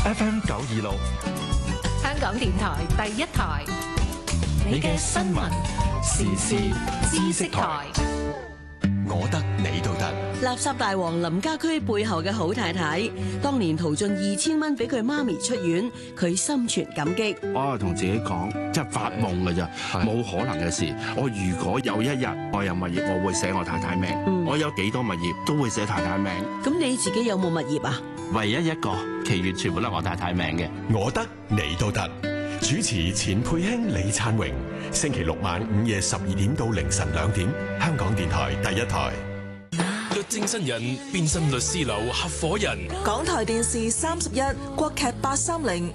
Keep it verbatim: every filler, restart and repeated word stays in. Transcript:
F M 九二六， 香港電台第一台，你嘅新聞時事知識台。 我得你都得。 垃圾大王林家駒背後嘅好太太，當年淘盡二千蚊俾佢媽咪出院，佢心存感激。 我同自己講，即係發夢㗎咋，冇可能嘅事。我如果有一日我有物業，我會寫我太太名。嗯、我有幾多物業都會寫太太名。 咁你自己有冇物業啊？ 唯一一個，其餘全部都係我太太名嘅。 我得你都得。主持錢佩卿、李燦榮，星期六晚午夜十二點到凌晨兩點，香港電台第一台。 律政新人變身律師樓合夥人， 港台電視三十一，國劇八三零